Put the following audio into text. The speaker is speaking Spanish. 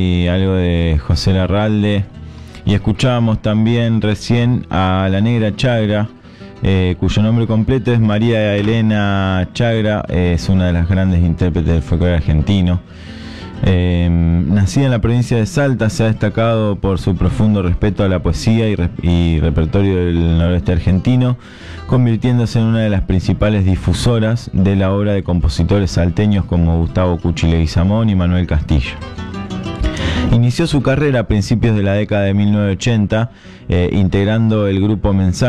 y algo de José Larralde. Y escuchábamos también recién a la Negra Chagra, cuyo nombre completo es María Elena Chagra, es una de las grandes intérpretes del folclore argentino. Nacida en la provincia de Salta, se ha destacado por su profundo respeto a la poesía y repertorio del noroeste argentino, convirtiéndose en una de las principales difusoras de la obra de compositores salteños como Gustavo Cuchi Leguizamón y Manuel Castillo. Inició su carrera a principios de la década de 1980, integrando el grupo Mensaje